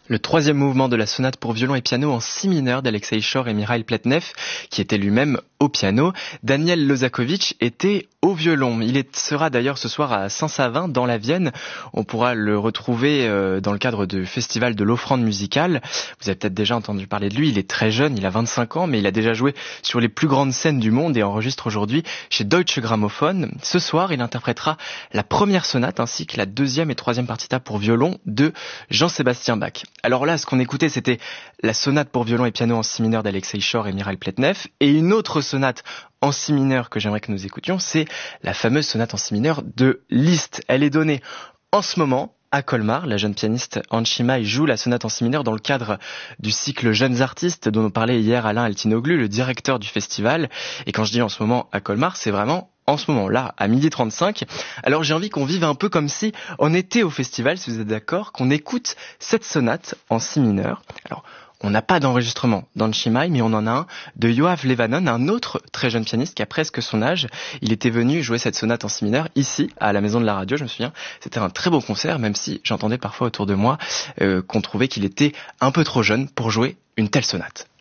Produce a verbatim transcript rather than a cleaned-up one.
Le troisième mouvement de la sonate pour violon et piano en si mineur d'Alexei Chor et Mikhail Pletnev, qui était lui-même au piano. Daniel Lozakovitch était au violon. Il est, sera d'ailleurs ce soir à Saint-Savin, dans la Vienne. On pourra le retrouver euh, dans le cadre du festival de l'Offrande musicale. Vous avez peut-être déjà entendu parler de lui. Il est très jeune, il a vingt-cinq ans, mais il a déjà joué sur les plus grandes scènes du monde et enregistre aujourd'hui chez Deutsche Grammophon. Ce soir, il interprétera la première sonate ainsi que la deuxième et troisième partita pour violon de Jean-Sébastien Bach. Alors là, ce qu'on écoutait, c'était la sonate pour violon et piano en si mineur d'Alexei Chor et Mikhail Pletnev. Et une autre sonate en si mineur que j'aimerais que nous écoutions, c'est la fameuse sonate en si mineur de Liszt. Elle est donnée en ce moment à Colmar. La jeune pianiste Anchi Mai joue la sonate en si mineur dans le cadre du cycle Jeunes artistes dont nous parlait hier Alain Altinoglu, le directeur du festival. Et quand je dis en ce moment à Colmar, c'est vraiment en ce moment, là, à midi trente-cinq. Alors j'ai envie qu'on vive un peu comme si on était au festival, si vous êtes d'accord, qu'on écoute cette sonate en si mineur. Alors, on n'a pas d'enregistrement d'Anchi Mai, mais on en a un de Yoav Levanon, un autre très jeune pianiste qui a presque son âge. Il était venu jouer cette sonate en si mineur ici, à la Maison de la Radio, je me souviens. C'était un très beau concert, même si j'entendais parfois autour de moi euh, qu'on trouvait qu'il était un peu trop jeune pour jouer une telle sonate.